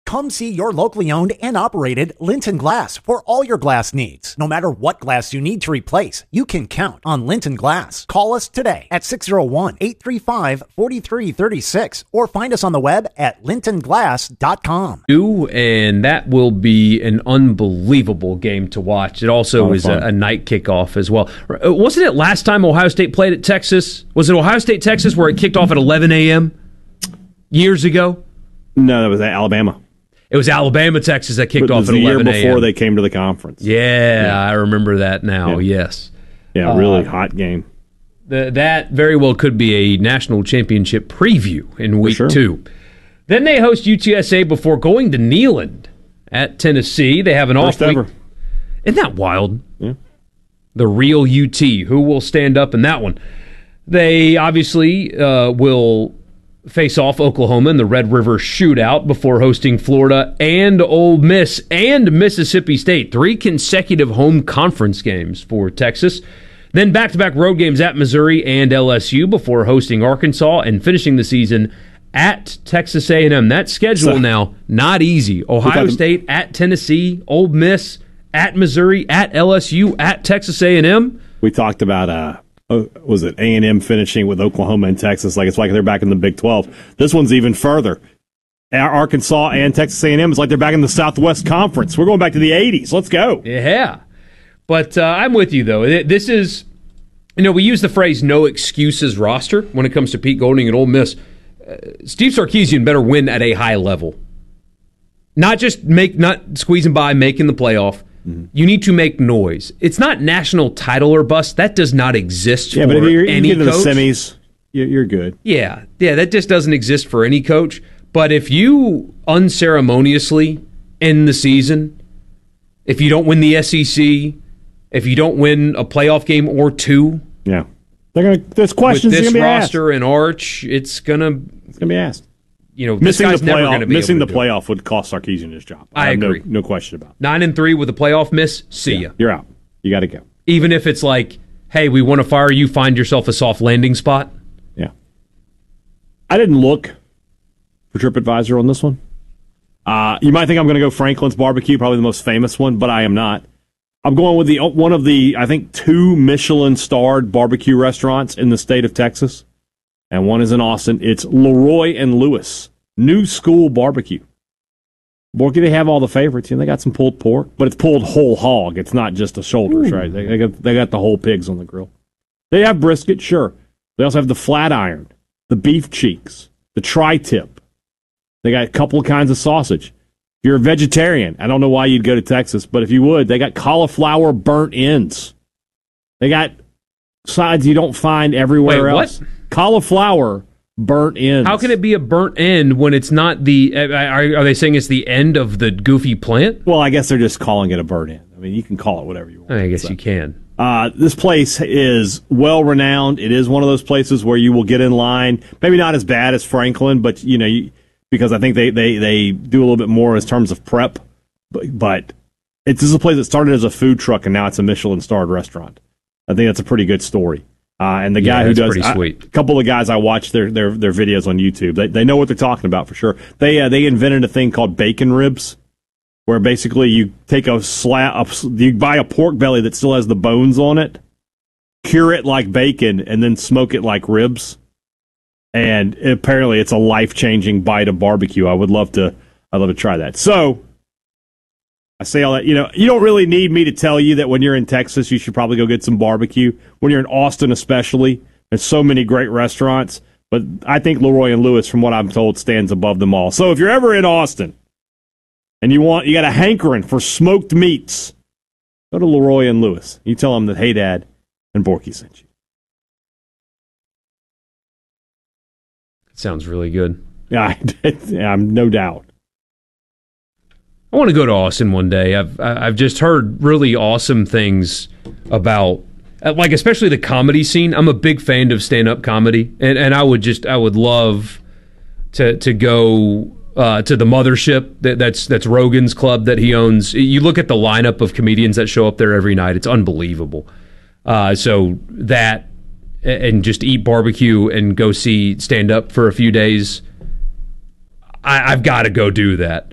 Come see your locally owned and operated Linton Glass for all your glass needs. No matter what glass you need to replace, you can count on Linton Glass. Call us today at 601-835-4336 or find us on the web at lintonglass.com. And that will be an unbelievable game to watch. It also is a night kickoff as well. Wasn't it last time Ohio State played at Texas? Was it Ohio State, Texas, where it kicked off at 11 a.m. years ago? No, that was at Alabama. It was Alabama, Texas that kicked off at 11 a.m. the year before they came to the conference. Yeah, I remember that now, yes. Yeah, really hot game. That very well could be a national championship preview in week 2. Then they host UTSA before going to Neyland at Tennessee. They have an off week. Isn't that wild? Yeah. The real UT. Who will stand up in that one? They obviously will face off Oklahoma in the Red River Shootout before hosting Florida and Ole Miss and Mississippi State. 3 consecutive home conference games for Texas. Then back-to-back road games at Missouri and LSU before hosting Arkansas and finishing the season at Texas A&M. That schedule now, not easy. Ohio State at Tennessee, Ole Miss at Missouri, at LSU, at Texas A&M. We talked about was it A&M finishing with Oklahoma and Texas? It's like they're back in the Big 12. This one's even further. Arkansas and Texas A&M is like they're back in the Southwest Conference. We're going back to the 80s. Let's go. Yeah. But I'm with you, though. This is, we use the phrase no excuses roster when it comes to Pete Golding and Ole Miss. Steve Sarkisian better win at a high level. Not squeezing by, making the playoff. Mm-hmm. You need to make noise. It's not national title or bust. That does not exist for any coach. Yeah, but if you get to the semis, you're good. Yeah, that just doesn't exist for any coach. But if you unceremoniously end the season, if you don't win the SEC, if you don't win a playoff game or 2, yeah, there's questions with this gonna be roster asked. and Arch, it's gonna be asked. Missing the playoff would cost Sarkisian his job. I agree. No question about it. 9-3 with a playoff miss. See ya. You're out. You got to go. Even if it's like, hey, we want to fire you. Find yourself a soft landing spot. Yeah. I didn't look for TripAdvisor on this one. You might think I'm going to go Franklin's Barbecue, probably the most famous one, but I am not. I'm going with one of the, I think, 2 Michelin-starred barbecue restaurants in the state of Texas. And one is in Austin. It's Leroy and Lewis, New School Barbecue. Borky, they have all the favorites. They got some pulled pork, but it's pulled whole hog. It's not just the shoulders, right? They got the whole pigs on the grill. They have brisket, sure. They also have the flat iron, the beef cheeks, the tri-tip. They got a couple of kinds of sausage. If you're a vegetarian, I don't know why you'd go to Texas, but if you would, they got cauliflower burnt ends. They got sides you don't find everywhere else. What? Cauliflower burnt ends. How can it be a burnt end when it's not the... Are they saying it's the end of the goofy plant? Well, I guess they're just calling it a burnt end. I mean, you can call it whatever you want. I guess you can. This place is well-renowned. It is one of those places where you will get in line. Maybe not as bad as Franklin, but, because I think they do a little bit more in terms of prep. But this is a place that started as a food truck, and now it's a Michelin-starred restaurant. I think that's a pretty good story. And the guy who does a couple of guys I watch their videos on YouTube. They know what they're talking about for sure. They invented a thing called bacon ribs, where basically you take you buy a pork belly that still has the bones on it, cure it like bacon, and then smoke it like ribs. And apparently, it's a life-changing bite of barbecue. I'd love to try that. So I say all that, you don't really need me to tell you that when you're in Texas, you should probably go get some barbecue. When you're in Austin especially, there's so many great restaurants. But I think Leroy and Lewis, from what I'm told, stands above them all. So if you're ever in Austin and you got a hankering for smoked meats, go to Leroy and Lewis. You tell them that Hey Dad and Borky sent you. Sounds really good. Yeah, I'm no doubt. I want to go to Austin one day. I've just heard really awesome things about, like, especially the comedy scene. I'm a big fan of stand-up comedy, and I would love to go to the Mothership. That's Rogan's club that he owns. You look at the lineup of comedians that show up there every night; it's unbelievable. So that and just eat barbecue and go see stand-up for a few days. I've got to go do that.